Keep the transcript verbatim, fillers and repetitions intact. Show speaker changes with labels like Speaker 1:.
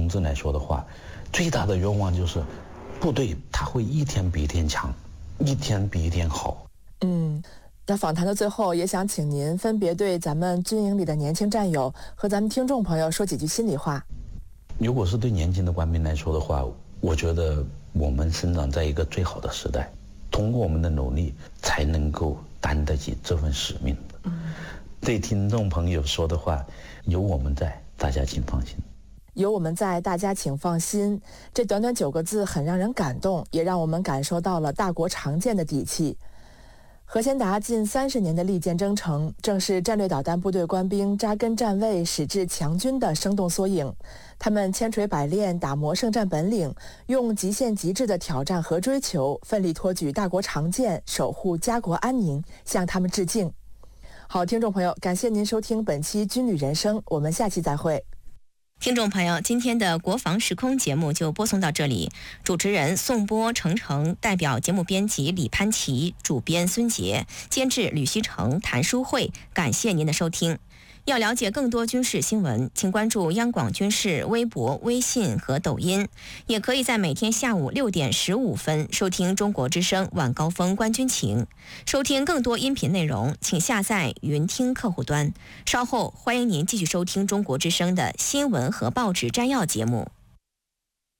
Speaker 1: 同志来说的话，最大的愿望就是部队他会一天比一天强，一天比一天好。
Speaker 2: 嗯，那访谈的最后，也想请您分别对咱们军营里的年轻战友和咱们听众朋友说几句心里话。
Speaker 1: 如果是对年轻的官兵来说的话，我觉得我们生长在一个最好的时代，通过我们的努力才能够担得起这份使命。嗯，对听众朋友说的话，有我们在，大家请放心。
Speaker 2: 有我们在，大家请放心。这短短九个字很让人感动，也让我们感受到了大国常见的底气。何先达近三十年的利剑征程，正是战略导弹部队官兵扎根站位、矢志强军的生动缩影。他们千锤百炼，打磨胜战本领，用极限极致的挑战和追求，奋力托举大国长剑，守护家国安宁，向他们致敬。好，听众朋友，感谢您收听本期《军旅人生》，我们下期再会。
Speaker 3: 听众朋友，今天的国防时空节目就播送到这里。主持人宋波、程程，代表节目编辑李潘琪，主编孙杰，监制吕希成、谭淑慧。感谢您的收听。要了解更多军事新闻，请关注央广军事微博、微信和抖音，也可以在每天下午六点十五分收听中国之声晚高峰观军情。收听更多音频内容，请下载云听客户端。稍后欢迎您继续收听中国之声的新闻和报纸摘要节目。